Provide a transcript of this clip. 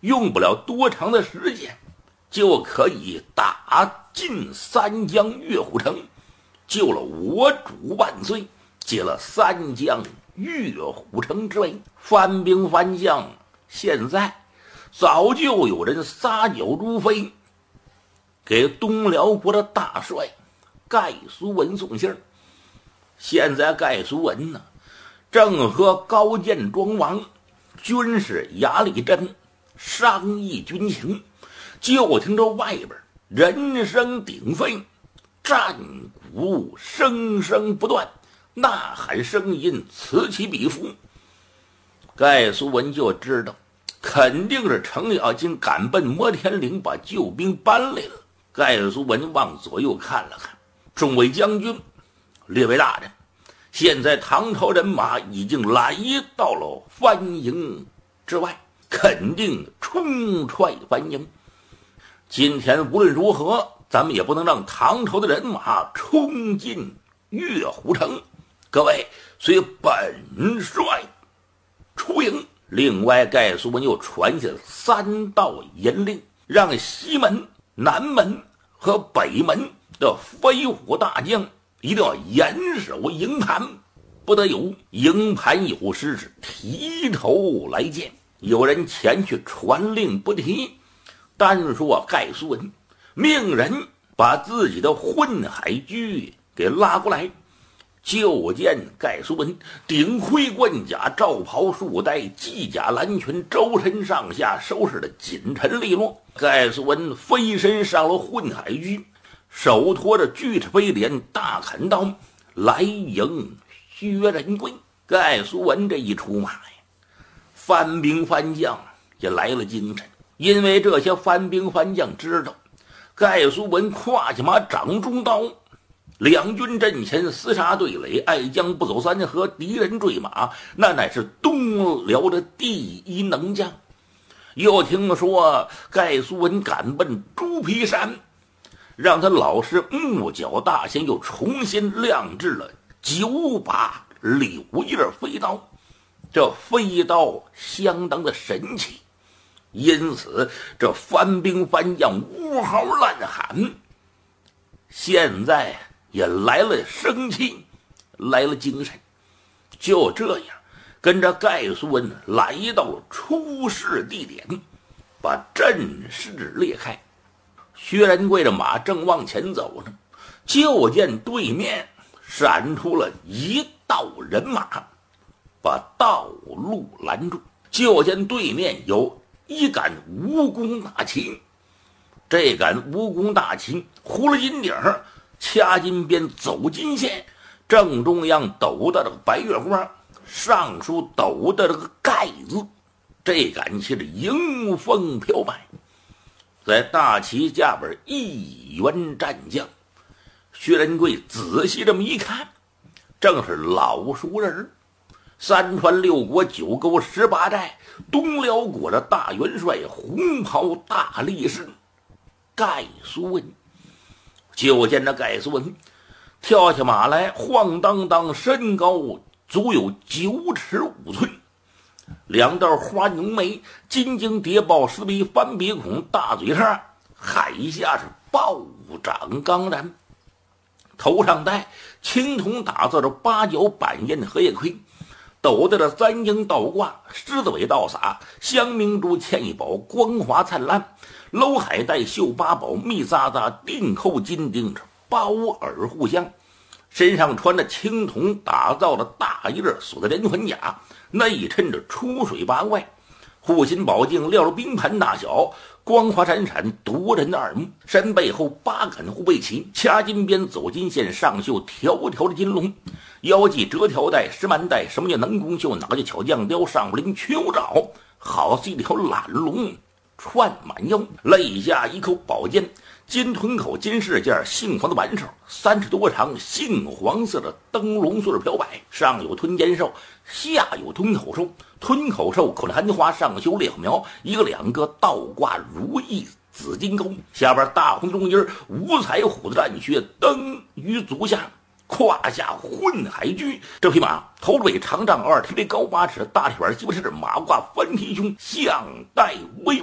用不了多长的时间，就可以打进三江岳虎城，救了我主万岁，接了三江岳虎城之位。番兵番将现在早就有人撒脚如飞，给东辽国的大帅盖苏文送信儿。现在盖苏文呢，正和高建庄王军师亚历真商议军情，就听着外边人声鼎沸，战鼓声声不断，呐喊声音此起彼伏。盖苏文就知道肯定是程咬金赶奔摩天岭，把救兵搬来了。盖苏文往左右看了看，众位将军，列位大人，现在唐朝人马已经来到了番营之外，肯定冲踹番营。今天无论如何，咱们也不能让唐朝的人马冲进岳虎城。各位随本帅出营。另外，盖苏文又传下3道严令，让西门、南门和北门的飞虎大将一定要严守营盘，不得有营盘有失是提头来见。有人前去传令不提，单说盖苏文命人把自己的混海驹给拉过来，就见盖苏文顶盔贯甲，罩袍束带，系甲蓝裙，周身上下收拾的紧沉利落。盖苏文飞身上了混海驹，手托着锯齿飞镰大砍刀，来迎薛仁贵。盖苏文这一出马呀，番兵番将也来了精神，因为这些番兵番将知道盖苏文胯下马掌中刀，两军阵前厮杀对垒，爱将不走三河，敌人坠马，那乃是东辽的第一能将。又听说盖苏文赶奔猪皮山，让他老师木角大仙又重新亮制了9把柳叶飞刀，这飞刀相当的神奇，因此这番兵番将呜嚎乱喊，现在也来了生气，来了精神。就这样跟着盖苏文来到了出事地点，把阵势裂开。薛仁贵的马正往前走呢，就见对面闪出了一道人马，把道路拦住。就见对面有一杆蜈蚣大旗，这杆蜈蚣大旗糊了金顶，掐金边，走金线，正中央斗的这个白月光，上书斗的这个盖字。这杆旗是迎风飘摆，在大旗下边一员战将。薛仁贵仔细这么一看，正是老熟人，3川6国9沟18寨东辽国的大元帅，红袍大力士盖苏文。就见这盖苏文跳下马来，晃荡荡，身高足有9尺5寸，两道花浓眉，金睛谍报，四鼻翻鼻孔，大嘴叉，海下是暴涨刚然，头上戴青铜打造着8角板印荷叶盔，斗的这3鹰倒挂，狮子尾倒洒，香明珠嵌一宝，光华灿烂，搂海带绣8宝，密匝匝钉扣金钉，包耳互相。身上穿着青铜打造的大叶锁的连环甲，内衬着出水八怪，护心宝镜料着冰盘大小，光华闪闪夺人的耳目。身背后8杆护背旗，掐金边，走金线，上绣条条的金龙，腰系折条带，石蛮带，什么叫能弓绣，哪个叫巧匠雕，上不灵缺无爪，好似一条懒龙串满腰，肋下一口宝剑，金臀口，金饰件，杏黄的挽手，3尺多长，杏黄色的灯笼穗飘摆，上有吞肩兽，下有吞口兽。吞口兽口内含花，上修烈火苗，一个两个倒挂如意紫金钩，下边大红中音，五彩虎的战靴登于足下，胯下混海驹。这匹马头尾长丈2，蹄背高8尺，大腿板7、8尺，马褂翻蹄胸，项带威